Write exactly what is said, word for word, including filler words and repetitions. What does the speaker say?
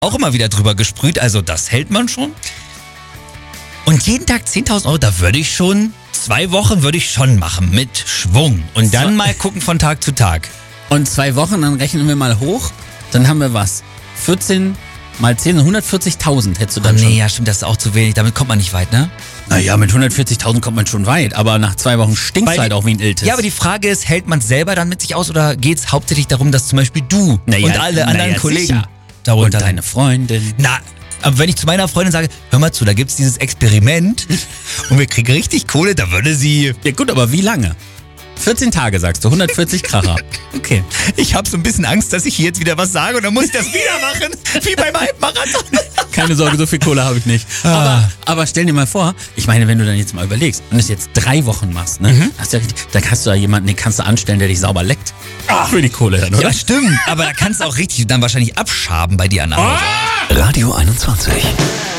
auch immer wieder drüber gesprüht, also das hält man schon. Und jeden Tag zehntausend Euro, da würde ich schon, zwei Wochen würde ich schon machen, mit Schwung. Und dann mal gucken von Tag zu Tag. Und zwei Wochen, dann rechnen wir mal hoch, dann haben wir was? vierzehn mal zehn, hundertvierzigtausend hättest du dann oh, nee, schon. ja stimmt, das ist auch zu wenig, damit kommt man nicht weit, ne? Naja, mit hundertvierzigtausend kommt man schon weit, aber nach zwei Wochen stinkt es halt auch wie ein Iltis. Ja, aber die Frage ist, hält man es selber dann mit sich aus oder geht es hauptsächlich darum, dass zum Beispiel du naja, und alle anderen naja, Kollegen sicher. darunter Und deine Freundin. Na, aber wenn ich zu meiner Freundin sage, hör mal zu, da gibt's dieses Experiment und wir kriegen richtig Kohle, da würde sie... Ja gut, aber wie lange? vierzehn Tage sagst du, hundertvierzig Kracher. Okay. Ich habe so ein bisschen Angst, dass ich hier jetzt wieder was sage und dann muss ich das wieder machen, wie beim Halbmarathon. Keine Sorge, so viel Kohle habe ich nicht. Ah. Aber, aber stell dir mal vor, ich meine, wenn du dann jetzt mal überlegst und es jetzt drei Wochen machst, ne, Mhm. hast du ja richtig, dann hast du da jemanden, den kannst du anstellen, der dich sauber leckt. Ach, für die Kohle dann, oder? Ja, stimmt, aber da kannst du auch richtig dann wahrscheinlich abschaben bei dir an anderen. Radio einundzwanzig.